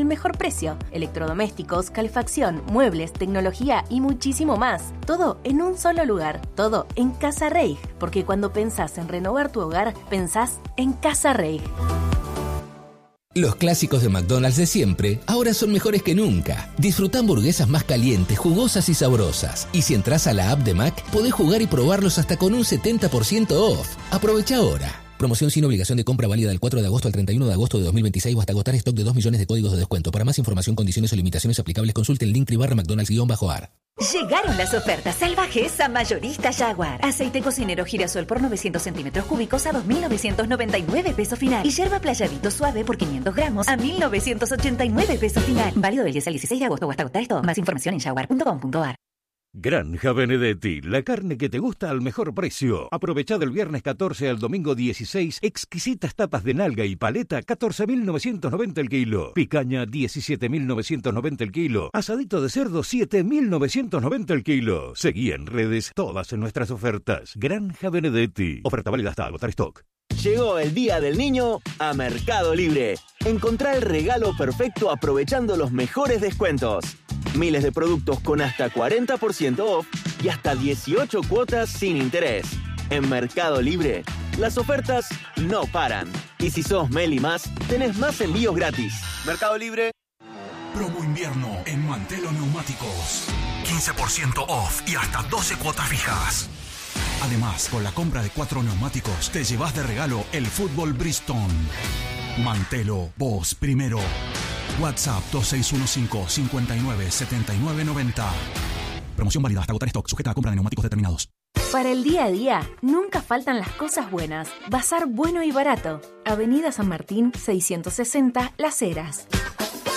mejor precio. Electrodomésticos, calefacción, muebles, tecnología y muchísimo más. Todo en un solo lugar. Todo en Casa Reig. Porque cuando pensás en renovar tu hogar, pensás en Casa Reig. Los clásicos de McDonald's de siempre ahora son mejores que nunca. Disfruta hamburguesas más calientes, jugosas y sabrosas. Y si entras a la app de Mac, podés jugar y probarlos hasta con un 70% off. Aprovecha ahora. Promoción sin obligación de compra válida del 4 de agosto al 31 de agosto de 2026 o hasta agotar stock de 2 millones de códigos de descuento. Para más información, condiciones o limitaciones aplicables, consulte el link /McDonald's-AR. Llegaron las ofertas salvajes a Mayorista Jaguar. Aceite cocinero girasol por 900 centímetros cúbicos a 2.999 pesos final. Y yerba playadito suave por 500 gramos a 1.989 pesos final. Válido del 10 al 16 de agosto o hasta agotar esto. Más información en jaguar.com.ar. Granja Benedetti, la carne que te gusta al mejor precio. Aprovecha del viernes 14 al domingo 16, exquisitas tapas de nalga y paleta, 14.990 el kilo. Picaña, 17.990 el kilo. Asadito de cerdo, 7.990 el kilo. Seguí en redes todas nuestras ofertas. Granja Benedetti. Oferta válida hasta agotar stock. Llegó el Día del Niño a Mercado Libre. Encontrá el regalo perfecto aprovechando los mejores descuentos. Miles de productos con hasta 40% off y hasta 18 cuotas sin interés. En Mercado Libre, las ofertas no paran. Y si sos Meli Más, tenés más envíos gratis. Mercado Libre. Promo invierno en Mantelo Neumáticos. 15% off y hasta 12 cuotas fijas. Además, con la compra de 4 neumáticos, te llevas de regalo el fútbol Bristol. Mantelo, vos primero. WhatsApp 2615-597990. Promoción válida hasta agotar stock, sujeta a compra de neumáticos determinados. Para el día a día, nunca faltan las cosas buenas. Bazar bueno y barato. Avenida San Martín, 660, Las Heras.